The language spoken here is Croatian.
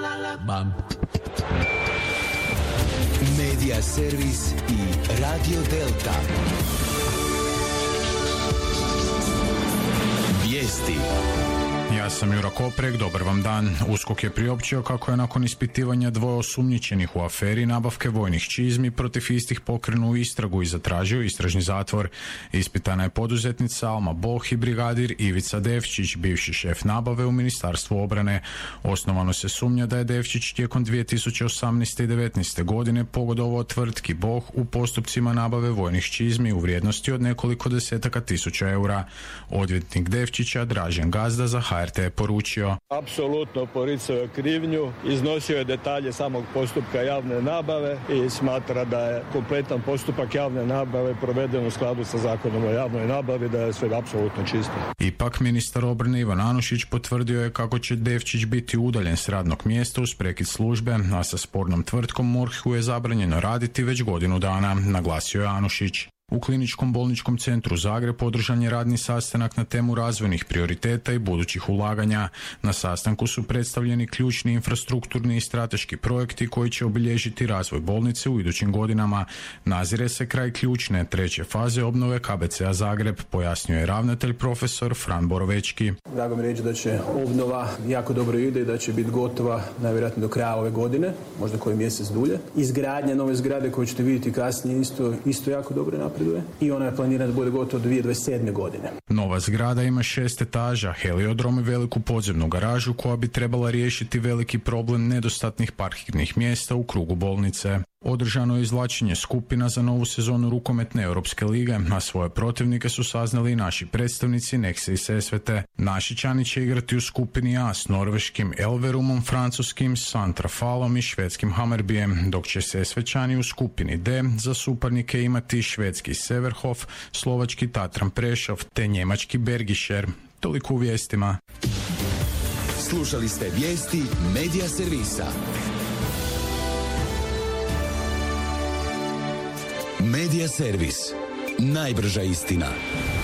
Bam. Medija servis i Radio Delta. Vijesti. Ja sam Jura Koprek, dobar vam dan. USKOK je priopćio kako je nakon ispitivanja dvoje osumnjičenih u aferi nabavke vojnih čizmi protiv istih pokrenuo istragu i zatražio istražni zatvor. Ispitana je poduzetnica Alma Boh i brigadir Ivica Devčić, bivši šef nabave u Ministarstvu obrane. Osnovano se sumnja da je Devčić tijekom 2018. i 2019. godine pogodovao tvrtki Boh u postupcima nabave vojnih čizmi u vrijednosti od nekoliko desetaka tisuća eura. Odvjetnik Devčića Dražen Gazda za HRT je poručio: apsolutno poricao je krivnju, iznosio je detalje samog postupka javne nabave i smatra da je kompletan postupak javne nabave proveden u skladu sa Zakonom o javnoj nabavi, da je sve apsolutno čisto. Ipak ministar obrane Ivan Anušić potvrdio je kako će Devčić biti udaljen s radnog mjesta uz prekid službe, a sa spornom tvrtkom MORH-u je zabranjeno raditi već godinu dana, naglasio je Anušić. U Kliničkom bolničkom centru Zagreb održan je radni sastanak na temu razvojnih prioriteta i budućih ulaganja. Na sastanku su predstavljeni ključni infrastrukturni i strateški projekti koji će obilježiti razvoj bolnice u idućim godinama. Nazire se kraj ključne treće faze obnove KBC-a Zagreb, pojasnio je ravnatelj profesor Fran Borovečki. Drago mi reći da će obnova jako dobro ide i da će biti gotova najvjerojatnije do kraja ove godine, možda koji mjesec dulje. Izgradnja nove zgrade koju ćete vidjeti kasnije isto jako dobro napreduje i ona je planirana da bude gotova 2027. godine. Nova zgrada ima 6 etaža, heliodrom i veliku podzemnu garažu koja bi trebala riješiti veliki problem nedostatnih parkirnih mjesta u krugu bolnice. Održano je izvlačenje skupina za novu sezonu rukometne Europske lige, a svoje protivnike su saznali i naši predstavnici Nexe i Sesvete. Našičani će igrati u skupini A s norveškim Elverumom, francuskim Santrafalom i švedskim Hammerbijem, dok će Sesvećani u skupini D za suparnike imati švedski Severhof, slovački Tatran Prešov te njemački Bergischer. Toliko u vijestima. Slušali ste vijesti Medija servisa. Medija servis. Najbrža istina.